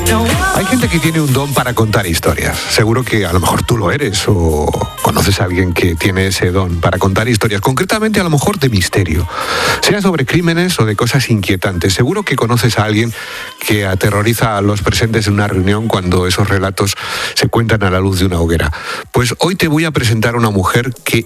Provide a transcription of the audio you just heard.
Hay gente que tiene un don para contar historias. Seguro que a lo mejor tú lo eres o conoces a alguien que tiene ese don para contar historias, concretamente a lo mejor de misterio, sea sobre crímenes o de cosas inquietantes. Seguro que conoces a alguien que aterroriza a los presentes en una reunión cuando esos relatos se cuentan a la luz de una hoguera. Pues hoy te voy a presentar a una mujer que